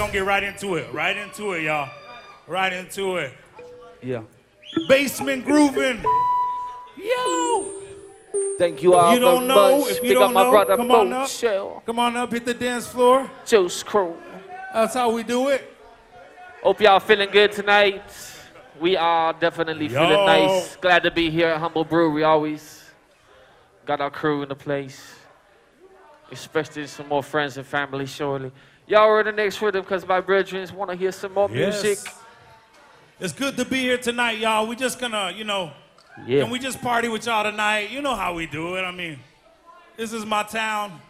gonna get right into it. Right into it, y'all. Right into it. Yeah. Basement grooving. Yo. Thank you all If you don't very know, much. if you Big don't up my know, brother come on Bo up. Shell. Come on up, hit the dance floor. Juice Crew. That's how we do it. Hope y'all feeling good tonight. We are definitely feeling nice. Glad to be here at Humble Brewery. Always got our crew in the place. Especially some more friends and family, surely. Y'all are in the next rhythm because my brethren want to hear some more music. It's good to be here tonight, y'all. We just gonna, can we just party with y'all tonight? You know how we do it. I mean, this is my town.